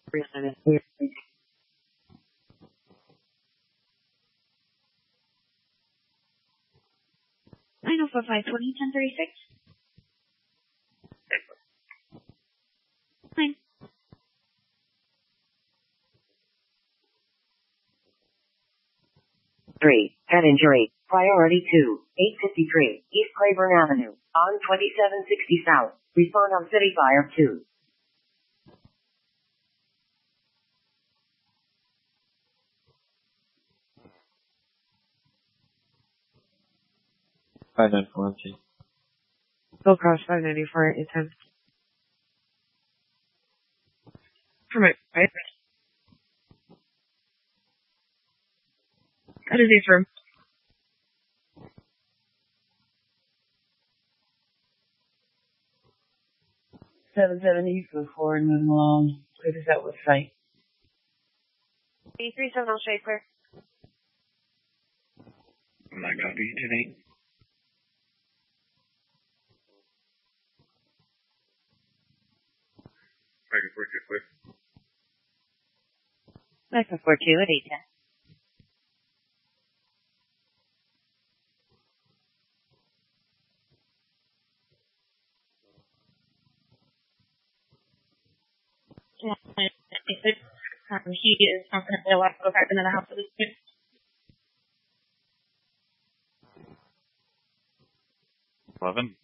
904-520-1036. 9. 3. Head injury. Priority 2. 853 East Claiborne Avenue. On 2760 South. Respond on City Fire 2. Bill Cross 594 at 10. For my right. That is a firm. 770 for forward, moving along. Clear this out with sight. 837 on straight clear. My copy, 10-8. Back and forth, clear. 942 at 810. He is confidently allowed to go back into the house at this point. 11.